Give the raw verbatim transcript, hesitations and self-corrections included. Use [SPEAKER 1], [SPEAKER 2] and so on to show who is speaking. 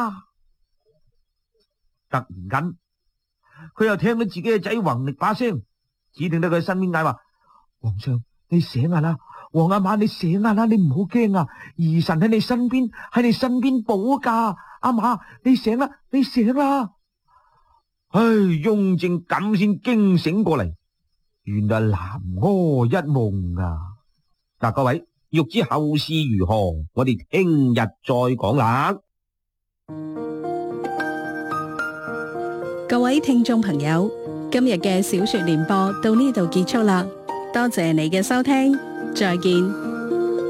[SPEAKER 1] 突然間，佢又聽到自己嘅仔弘曆把聲，只聽到佢身邊嗌話：皇上，你醒下啦！皇阿瑪，你醒下啦！你唔好驚啊！兒臣喺你身邊，喺你身邊保駕。阿瑪，你醒啦！你醒啦！唉，雍正咁先驚醒過嚟，原來南柯一夢啊！嗱，各位欲知後事如何，我哋聽日再講啦。
[SPEAKER 2] 各位聽眾朋友，今日嘅小說聯播到呢度結束啦，多謝你嘅收聽，再見。